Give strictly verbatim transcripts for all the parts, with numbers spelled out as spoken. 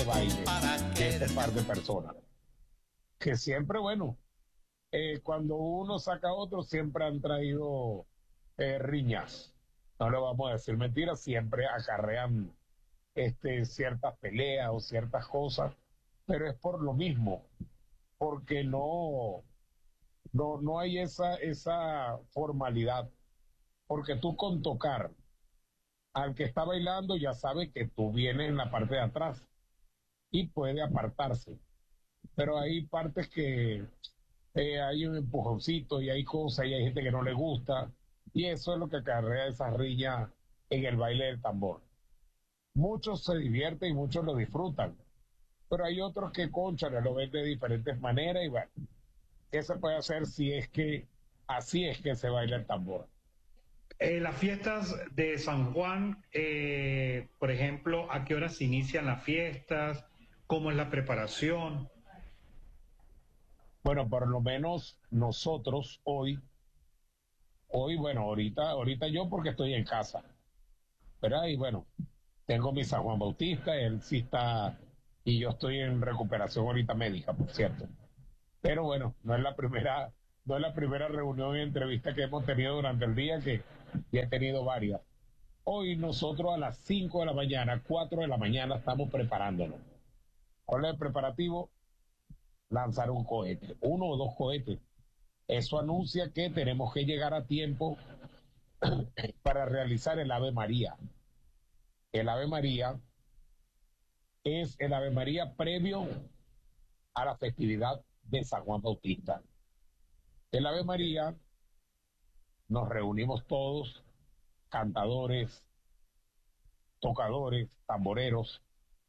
baile de este par de personas. Que siempre, bueno, eh, cuando uno saca a otro, siempre han traído eh, riñas. No le vamos a decir mentiras, siempre acarrean este, ciertas peleas o ciertas cosas, pero es por lo mismo, porque no, no, no hay esa, esa formalidad, porque tú con tocar al que está bailando ya sabe que tú vienes en la parte de atrás y puede apartarse, pero hay partes que eh, hay un empujoncito y hay cosas y hay gente que no le gusta y eso es lo que acarrea esa riña en el baile del tambor. Muchos se divierten y muchos lo disfrutan, pero hay otros que, cónchale, lo ven de diferentes maneras y bueno, ¿qué se puede hacer si es que así es que se baila el tambor? Eh, las fiestas de San Juan, eh, por ejemplo, ¿a qué horas se inician las fiestas? ¿Cómo es la preparación? Bueno, por lo menos nosotros hoy, hoy, bueno, ahorita, ahorita yo porque estoy en casa, ¿verdad? Y bueno, tengo mi San Juan Bautista, él sí está, y yo estoy en recuperación ahorita médica, por cierto. Pero bueno, no es la primera, no es la primera reunión y entrevista que hemos tenido durante el día, que ya he tenido varias. Hoy nosotros a las cinco de la mañana, cuatro de la mañana, estamos preparándonos. ¿Cuál es el preparativo? Lanzar un cohete, uno o dos cohetes. Eso anuncia que tenemos que llegar a tiempo para realizar el Ave María. El Ave María es el Ave María previo a la festividad de San Juan Bautista. El Ave María nos reunimos todos, cantadores, tocadores, tamboreros,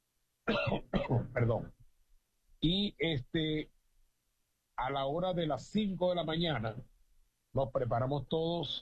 perdón. Y este, a la hora de las cinco de la mañana, nos preparamos todos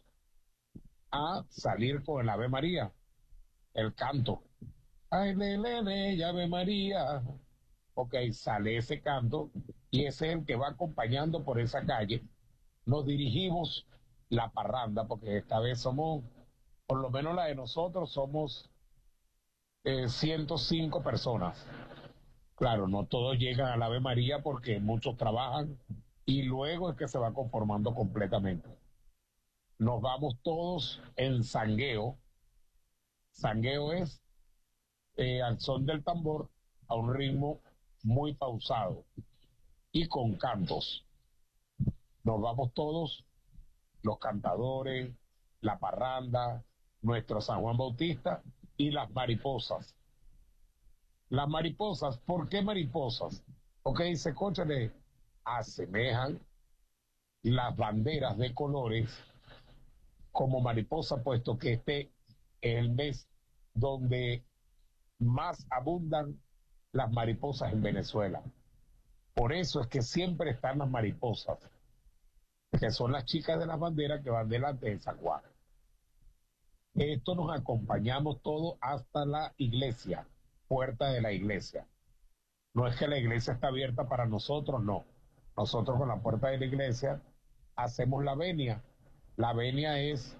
a salir con el Ave María, el canto. Ay, le, le, le, Ave María. Ok, sale ese canto y ese es el que va acompañando por esa calle. Nos dirigimos la parranda, porque esta vez somos, por lo menos la de nosotros, somos eh, ciento cinco personas. Claro, no todos llegan al Ave María porque muchos trabajan y luego es que se va conformando completamente. Nos vamos todos en sangueo. Sangueo es eh, al son del tambor a un ritmo muy pausado y con cantos. Nos vamos todos, los cantadores, la parranda, nuestro San Juan Bautista y las mariposas. Las mariposas, ¿por qué mariposas? Porque dice, cónchale, asemejan las banderas de colores como mariposa, puesto que este es el mes donde más abundan las mariposas en Venezuela. Por eso es que siempre están las mariposas, que son las chicas de las banderas que van delante de San Juan. Esto nos acompañamos todos hasta la iglesia, puerta de la iglesia. No es que la iglesia está abierta para nosotros, no. Nosotros con la puerta de la iglesia hacemos la venia. La venia es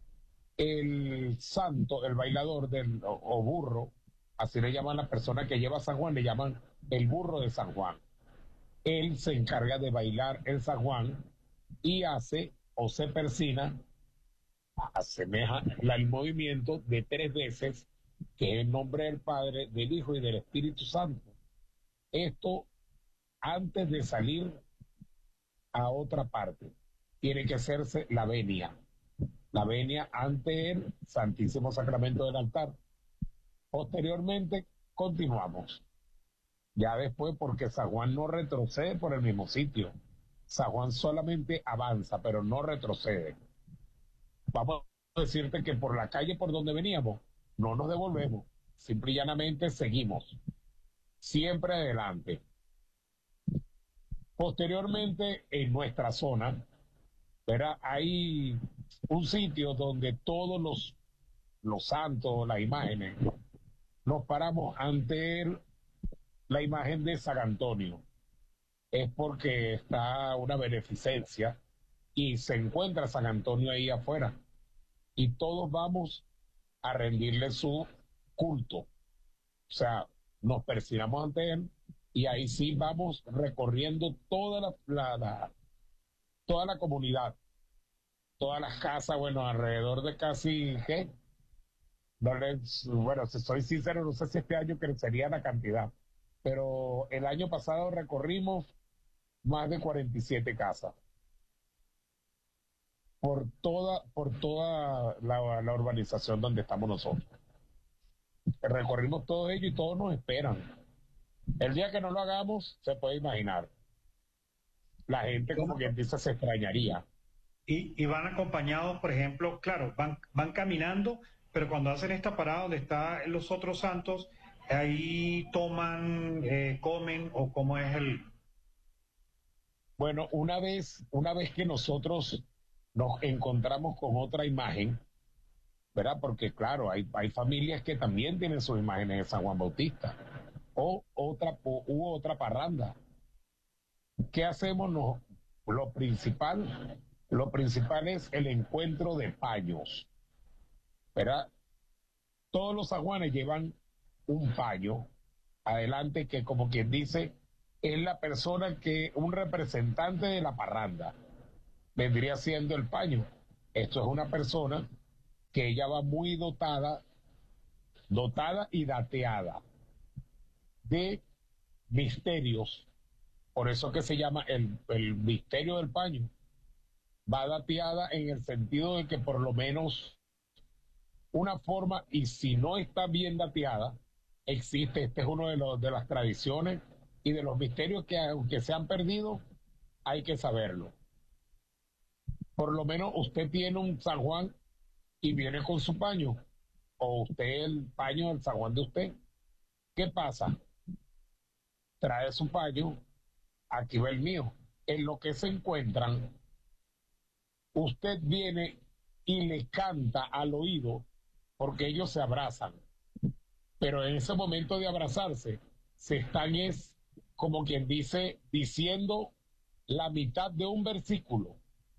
el santo, el bailador del, o, o burro, así le llaman la persona que lleva a San Juan, le llaman el burro de San Juan. Él se encarga de bailar el San Juan y hace o se persina, asemeja la- el movimiento de tres veces, que es el nombre del Padre, del Hijo y del Espíritu Santo. Esto antes de salir a otra parte. Tiene que hacerse la venia. La venia ante el Santísimo Sacramento del altar. Posteriormente, continuamos. Ya después, porque San Juan no retrocede por el mismo sitio. San Juan solamente avanza, pero no retrocede. Vamos a decirte que por la calle por donde veníamos, no nos devolvemos. Simple y llanamente seguimos. Siempre adelante. Posteriormente, en nuestra zona, ¿verdad? Hay un sitio donde todos los, los santos, las imágenes, nos paramos ante el- la imagen de San Antonio. Es porque está una beneficencia y se encuentra San Antonio ahí afuera. Y todos vamos a rendirle su culto. O sea, nos persinamos ante él y ahí sí vamos recorriendo toda la, la- la- toda la comunidad, todas las casas, bueno, alrededor de casi, ¿qué? No les- bueno, si soy sincero, no sé si este año crecería la cantidad, pero el año pasado recorrimos más de cuarenta y siete casas por toda, por toda la, la urbanización donde estamos nosotros. Recorrimos todo ello y todos nos esperan. El día que no lo hagamos, se puede imaginar. La gente, como quien dice, se extrañaría. Y, y van acompañados, por ejemplo, claro, van, van caminando, pero cuando hacen esta parada donde están los otros santos, ahí toman, eh, comen o cómo es el... Bueno, una vez, una vez que nosotros nos encontramos con otra imagen, ¿verdad? Porque claro, hay, hay familias que también tienen sus imágenes de San Juan Bautista o otra, o, u otra parranda. ¿Qué hacemos? No, lo principal, lo principal es el encuentro de paños, ¿verdad? Todos los saguanes llevan un paño adelante que, como quien dice, es la persona que, un representante de la parranda, vendría siendo el paño. Esto es una persona que ella va muy dotada, dotada y dateada de misterios, por eso que se llama el, el misterio del paño. Va dateada en el sentido de que por lo menos una forma, y si no está bien dateada, existe, este es uno de, los, de las tradiciones y de los misterios que aunque se han perdido, hay que saberlo. Por lo menos usted tiene un San Juan y viene con su paño, o usted el paño del San Juan de usted. ¿Qué pasa? Trae su paño, aquí va el mío. En lo que se encuentran, usted viene y le canta al oído porque ellos se abrazan. Pero en ese momento de abrazarse, se están es, como quien dice, diciendo la mitad de un versículo.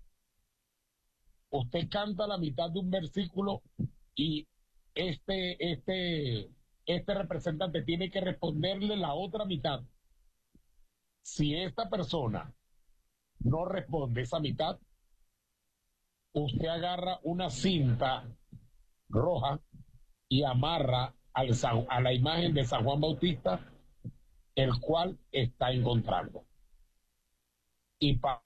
Usted canta la mitad de un versículo y este, este, este representante tiene que responderle la otra mitad. Si esta persona no responde esa mitad, usted agarra una cinta roja y amarra al San- a la imagen de San Juan Bautista, el cual está encontrando. Y, pa-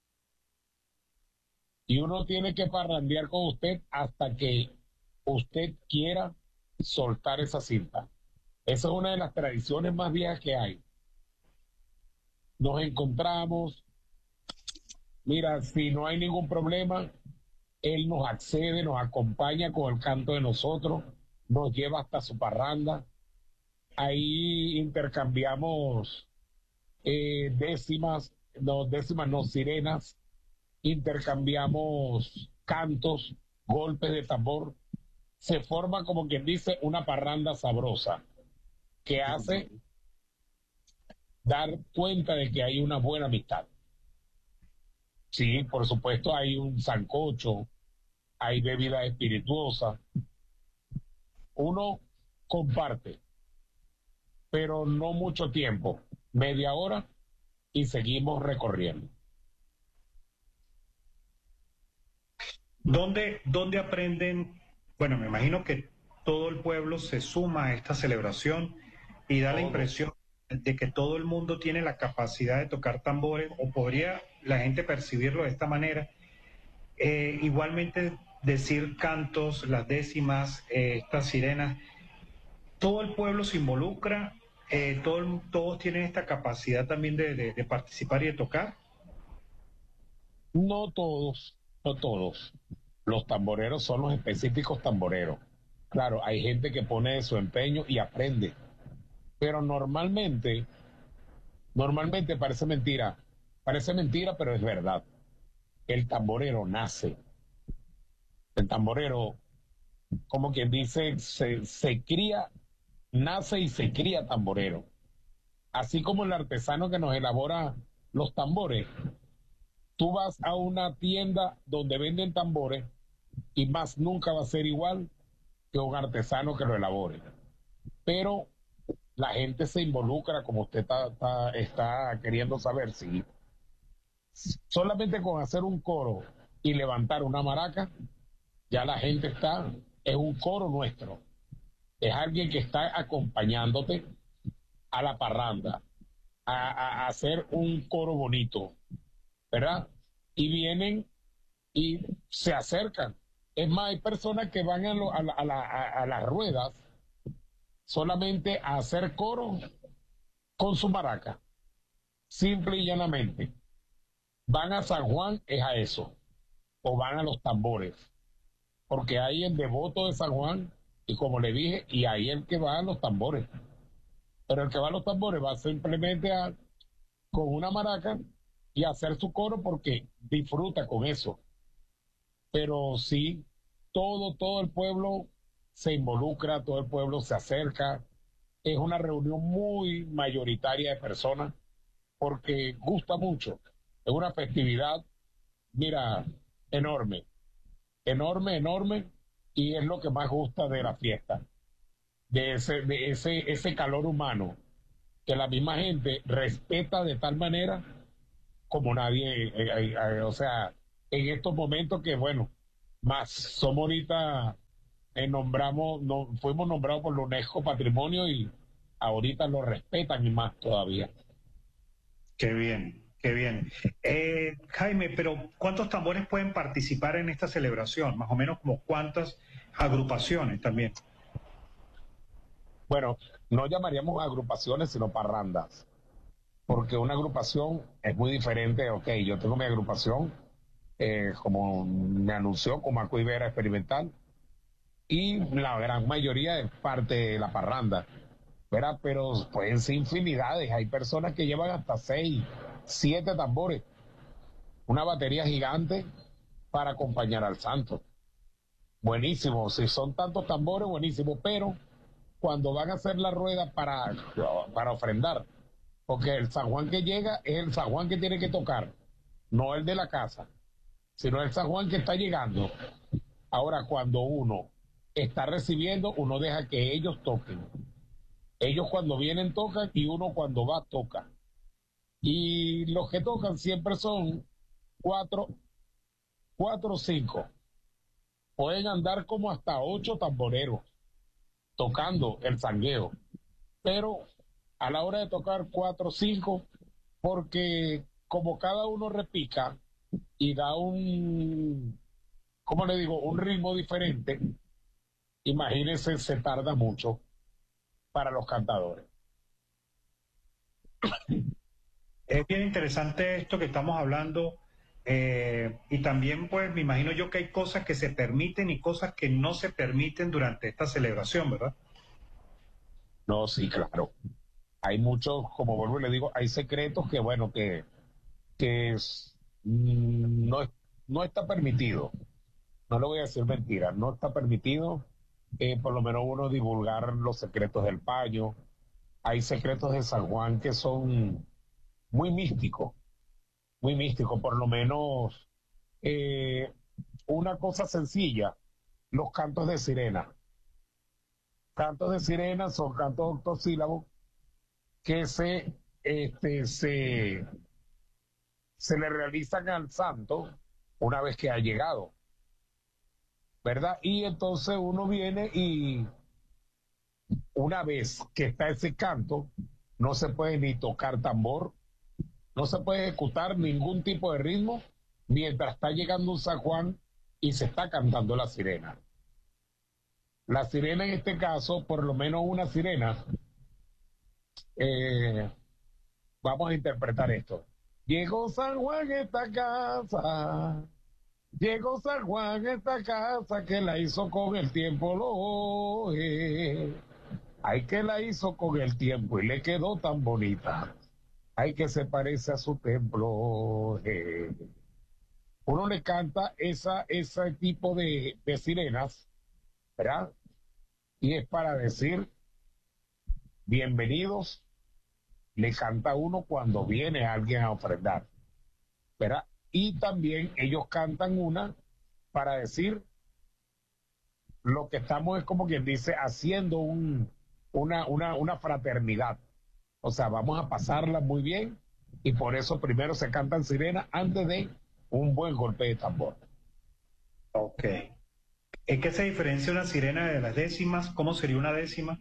y uno tiene que parrandear con usted hasta que usted quiera soltar esa cinta. Esa es una de las tradiciones más viejas que hay. Nos encontramos, mira, si no hay ningún problema, él nos accede, nos acompaña con el canto de nosotros, nos lleva hasta su parranda. Ahí intercambiamos eh, décimas, no décimas, no sirenas, intercambiamos cantos, golpes de tambor. Se forma, como quien dice, una parranda sabrosa que hace dar cuenta de que hay una buena amistad. Sí, por supuesto, hay un sancocho, hay bebida espirituosa. Uno comparte, pero no mucho tiempo, media hora y seguimos recorriendo. ¿Dónde, dónde aprenden? Bueno, me imagino que todo el pueblo se suma a esta celebración y da la Todos. impresión de que todo el mundo tiene la capacidad de tocar tambores, o podría la gente percibirlo de esta manera. Eh, igualmente decir cantos, las décimas, eh, estas sirenas, todo el pueblo se involucra, eh, todo el- todos tienen esta capacidad también de, de- de participar y de tocar. No todos, no todos. Los tamboreros son los específicos tamboreros. Claro, hay gente que pone su empeño y aprende, pero normalmente, normalmente parece mentira, parece mentira, pero es verdad. El tamborero nace. El tamborero, como quien dice, se, se cría, nace y se cría tamborero. Así como el artesano que nos elabora los tambores. Tú vas a una tienda donde venden tambores y más nunca va a ser igual que un artesano que lo elabore. Pero la gente se involucra, como usted está, está, está queriendo saber, si solamente con hacer un coro y levantar una maraca, ya la gente está, es un coro nuestro, es alguien que está acompañándote a la parranda, a, a- a hacer un coro bonito, ¿verdad? Y vienen y se acercan. Es más, hay personas que van a, lo- a la- a la- a- a las ruedas solamente a hacer coro con su maraca, simple y llanamente. Van a San Juan es a eso, o van a los tambores, porque hay el devoto de San Juan, y como le dije, y ahí el que va a los tambores. Pero el que va a los tambores va simplemente a, con una maraca y a hacer su coro porque disfruta con eso. Pero sí, todo, todo el pueblo se involucra, todo el pueblo se acerca. Es una reunión muy mayoritaria de personas porque gusta mucho. Es una festividad, mira, enorme, enorme, enorme, y es lo que más gusta de la fiesta, de ese, de ese, ese calor humano que la misma gente respeta de tal manera como nadie, eh, eh, eh, o sea, en estos momentos que, bueno, más somos ahorita, eh, nombramos, no, fuimos nombrados por la UNESCO Patrimonio y ahorita lo respetan y más todavía. Qué bien, qué bien. Eh, Jaime, pero ¿cuántos tambores pueden participar en esta celebración? Más o menos como cuántas agrupaciones también. Bueno, no llamaríamos agrupaciones, sino parrandas, porque una agrupación es muy diferente. Ok, yo tengo mi agrupación, eh, como me anunció, como Aco Ibera Experimental, y la gran mayoría es parte de la parranda, ¿verdad? Pero pueden ser infinidades. Hay personas que llevan hasta seis, siete tambores, una batería gigante para acompañar al santo. Buenísimo, si son tantos tambores, buenísimo, pero cuando van a hacer la rueda para, para ofrendar, porque el San Juan que llega es el San Juan que tiene que tocar, no el de la casa, sino el San Juan que está llegando. Ahora, cuando uno está recibiendo, uno deja que ellos toquen. Ellos cuando vienen tocan y uno cuando va toca. Y los que tocan siempre son cuatro, cuatro o cinco. Pueden andar como hasta ocho tamboreros tocando el sangueo. Pero a la hora de tocar cuatro o cinco, porque como cada uno repica y da un, ¿cómo le digo? Un ritmo diferente, imagínense, se tarda mucho para los cantadores. Es bien interesante esto que estamos hablando eh, y también pues me imagino yo que hay cosas que se permiten y cosas que no se permiten durante esta celebración, ¿verdad? No, sí, claro. Hay muchos, como vuelvo y le digo, hay secretos que, bueno, que, que es- mm, no, es- no está permitido. No le voy a decir mentira, no está permitido, eh, por lo menos uno divulgar los secretos del paño. Hay secretos de San Juan que son muy místicos, muy místicos, por lo menos eh, una cosa sencilla, los cantos de sirena. Cantos de sirena son cantos octosílabos que se, este, se, se le realizan al santo una vez que ha llegado, ¿verdad? Y entonces uno viene y una vez que está ese canto, no se puede ni tocar tambor, no se puede ejecutar ningún tipo de ritmo mientras está llegando un San Juan y se está cantando la sirena. La sirena en este caso, por lo menos una sirena, eh, vamos a interpretar esto. Llegó San Juan a esta casa, llegó San Juan a esta casa que la hizo con el tiempo, lo eh. Ay, que la hizo con el tiempo y le quedó tan bonita. Ay, que se parece a su templo. eh. Uno le canta esa, ese tipo de, de sirenas, ¿verdad? Y es para decir, bienvenidos, le canta uno cuando viene alguien a ofrendar, ¿verdad? Y también ellos cantan una para decir lo que estamos es como quien dice haciendo un, una, una, una fraternidad. O sea, vamos a pasarla muy bien y por eso primero se cantan sirenas antes de un buen golpe de tambor. Ok. ¿En qué se diferencia una sirena de las décimas? ¿Cómo sería una décima?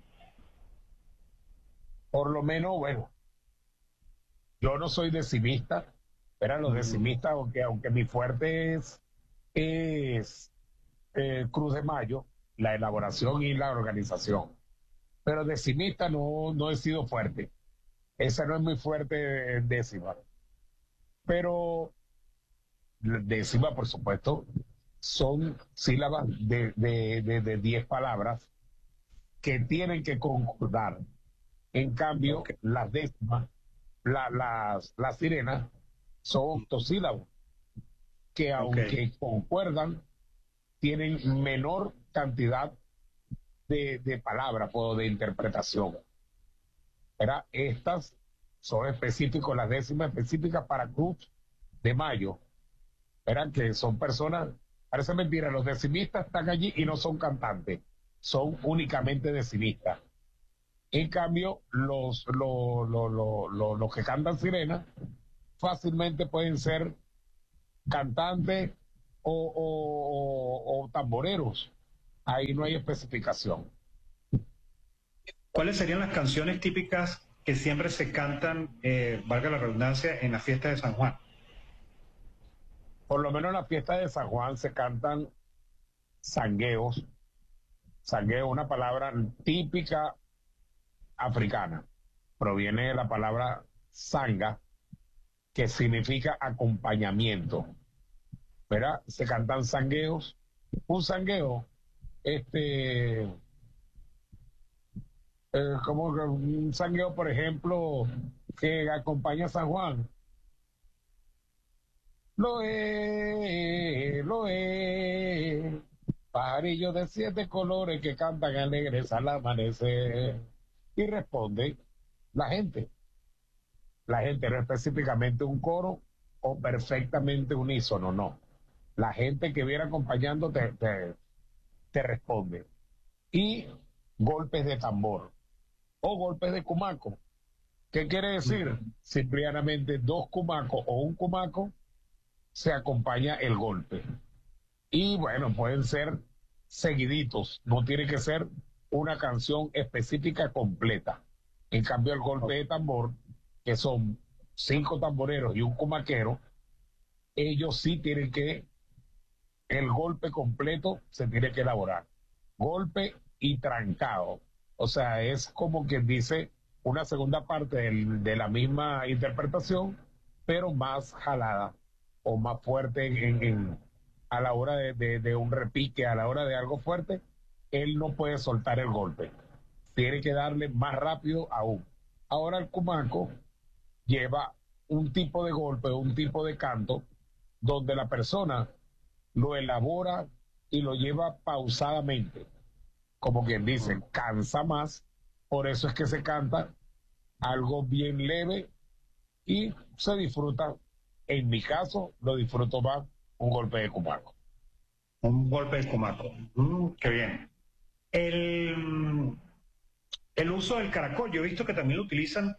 Por lo menos, bueno, yo no soy decimista, pero los Ujú. decimistas, aunque, aunque mi fuerte es, es eh, Cruz de Mayo, la elaboración y la organización. Pero decimista no, no he sido fuerte. Esa no es muy fuerte eh, décima. Pero décima, por supuesto, son sílabas de, de, de, de diez palabras que tienen que concordar. En cambio, Ok. las décimas, la, las, las sirenas, son octosílabos, que Ok. aunque concuerdan, tienen menor cantidad de, de palabras o de interpretación. ¿Verdad? Estas son específicas, las décimas específicas para Cruz de Mayo. ¿Verdad? Que son personas, parece mentira, los decimistas están allí y no son cantantes, son únicamente decimistas. En cambio, los, los, los, los, los, los que cantan sirena fácilmente pueden ser cantantes o, o, o, o tamboreros. Ahí no hay especificación. ¿Cuáles serían las canciones típicas que siempre se cantan, eh, valga la redundancia, en la fiesta de San Juan? Por lo menos en la fiesta de San Juan se cantan sangueos. Sangueo, una palabra típica africana. Proviene de la palabra sanga, que significa acompañamiento. ¿Verdad? Se cantan sangueos. Un sangueo, este, eh, como que un sangueo, por ejemplo, que acompaña a San Juan. Lo es, lo es. Pajarillos de siete colores que cantan alegres al amanecer. Y responde la gente. La gente, no específicamente un coro o perfectamente unísono, no. La gente que viene acompañando te, te, te responde. Y golpes de tambor o golpes de cumaco. ¿Qué quiere decir? Ujú. Simplemente dos cumacos o un cumaco se acompaña el golpe. Y bueno, pueden ser seguiditos, no tiene que ser una canción específica completa. En cambio, el golpe de tambor, que son cinco tamboreros y un cumaquero, ellos sí tienen que, el golpe completo se tiene que elaborar. Golpe y trancado. O sea, es como quien dice una segunda parte del, de la misma interpretación, pero más jalada o más fuerte en, en, a la hora de, de, de un repique, a la hora de algo fuerte, él no puede soltar el golpe. Tiene que darle más rápido aún. Ahora el cumaco lleva un tipo de golpe, un tipo de canto, donde la persona lo elabora y lo lleva pausadamente, como quien dice, cansa más, por eso es que se canta algo bien leve y se disfruta, en mi caso, lo disfruto más un golpe de cumaco. Un golpe de comaco. Mm, qué bien. El, el uso del caracol, yo he visto que también lo utilizan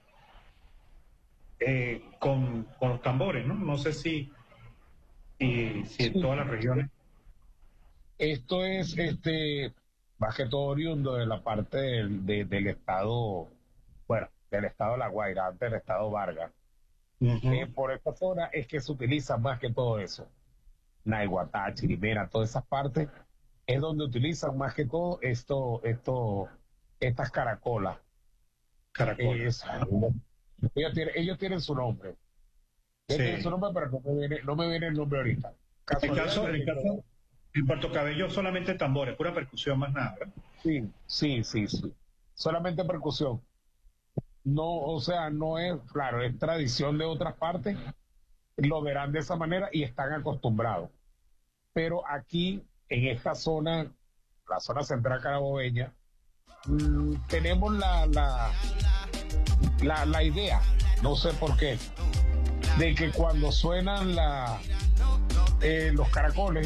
eh, con, con los tambores, ¿no? No sé si, si, si en Sí, todas las regiones. esto es este, más que todo oriundo de la parte del, de- del estado, bueno, del estado de La Guaira, antes del estado Vargas. Eh, Ujú. por esta zona es que se utiliza más que todo eso. Naiguatá, Chirimera, todas esas partes, es donde utilizan más que todo esto, esto, estas caracolas. Caracol. Es- ellos, tienen, ellos tienen su nombre. Ellos tienen su Sí. nombre, pero no me viene, no me viene el nombre ahorita. En el Casualidad caso, que en el caso, en Puerto Cabello solamente tambores, pura percusión más nada, ¿verdad? sí, sí, sí, sí. Solamente percusión. No, o sea, no es, claro, es tradición de otras partes, lo verán de esa manera y están acostumbrados. Pero aquí, en esta zona, la zona central carabobeña, mm, tenemos la, la, la, la idea, no sé por qué, de que cuando suenan la, eh, los caracoles,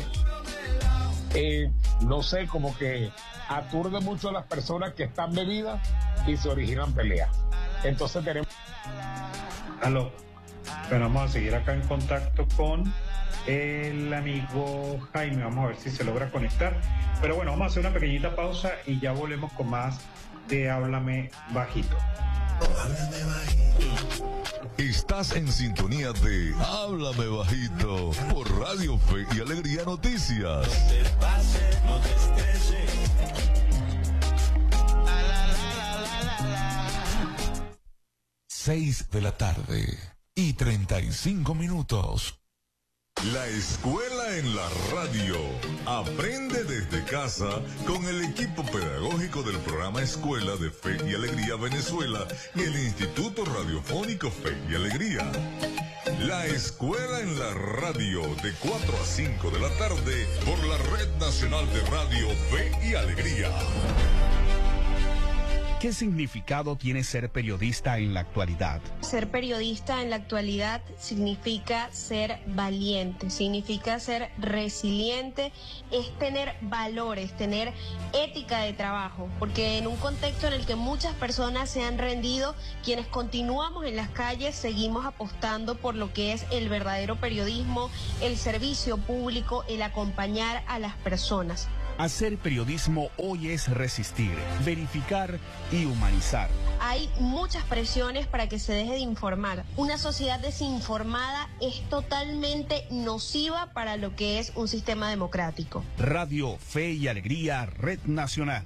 eh, no sé, como que aturde mucho a las personas que están bebidas y se originan peleas. Entonces tenemos... Aló. Bueno, vamos a seguir acá en contacto con el amigo Jaime. Vamos a ver si se logra conectar. Pero bueno, vamos a hacer una pequeñita pausa y ya volvemos con más de Háblame Bajito. Háblame Bajito. Estás en sintonía de Háblame Bajito por Radio Fe y Alegría Noticias. No te pases, no te estreses. Seis de la tarde y treinta y cinco minutos. La escuela en la radio. Aprende desde casa con el equipo pedagógico del programa Escuela de Fe y Alegría Venezuela y el Instituto Radiofónico Fe y Alegría. La escuela en la radio de cuatro a cinco de la tarde por la Red Nacional de Radio Fe y Alegría. ¿Qué significado tiene ser periodista en la actualidad? Ser periodista en la actualidad significa ser valiente, significa ser resiliente, es tener valores, tener ética de trabajo, porque en un contexto en el que muchas personas se han rendido, quienes continuamos en las calles seguimos apostando por lo que es el verdadero periodismo, el servicio público, el acompañar a las personas. Hacer periodismo hoy es resistir, verificar y humanizar. Hay muchas presiones para que se deje de informar. Una sociedad desinformada es totalmente nociva para lo que es un sistema democrático. Radio Fe y Alegría, Red Nacional.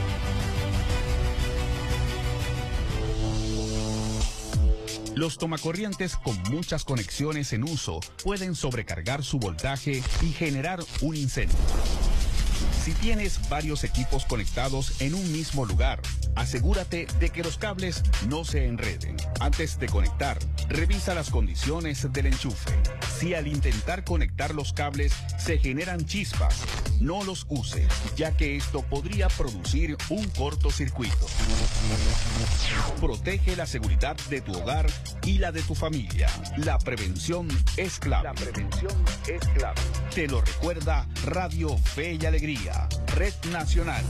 Los tomacorrientes con muchas conexiones en uso pueden sobrecargar su voltaje y generar un incendio. Si tienes varios equipos conectados en un mismo lugar, asegúrate de que los cables no se enreden. Antes de conectar, revisa las condiciones del enchufe. Si al intentar conectar los cables se generan chispas, no los use, ya que esto podría producir un cortocircuito. Protege la seguridad de tu hogar y la de tu familia. La prevención es clave. La prevención es clave. Te lo recuerda Radio Fe y Alegría, Red Nacional.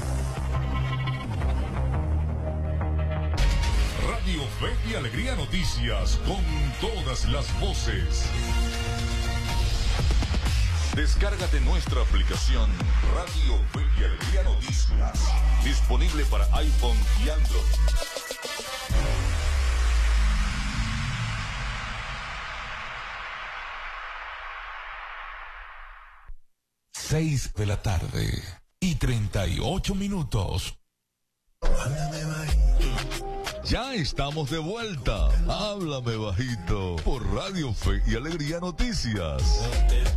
Radio Fe y Alegría Noticias con todas las voces. Descárgate nuestra aplicación Radio Fe y Alegría Noticias, disponible para iPhone y Android. Seis de la tarde y treinta y ocho minutos. Háblame bajito. Ya estamos de vuelta. Háblame bajito por Radio Fe y Alegría Noticias.